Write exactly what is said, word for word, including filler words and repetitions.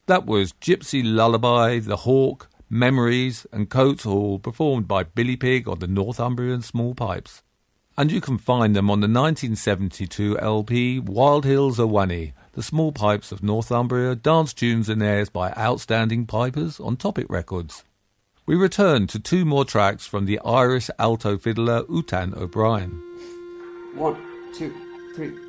That was Gypsy Lullaby, The Hawk, Memories and Coates Hall, performed by Billy Pigg on the Northumbrian Small Pipes. And you can find them on the nineteen seventy-two L P Wild Hills o' Wunny, the Small Pipes of Northumbria, dance tunes and airs by outstanding pipers on Topic Records. We return to two more tracks from the Irish alto fiddler Utan O'Brien. One, two, three.